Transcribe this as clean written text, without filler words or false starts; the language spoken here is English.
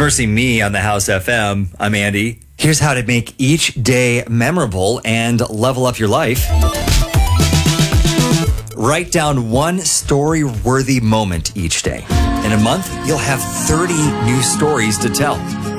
Mercy Me on the House FM. I'm Andy. Here's how to make each day memorable and level up your life. Write down one story-worthy moment each day. In a month, you'll have 30 new stories to tell.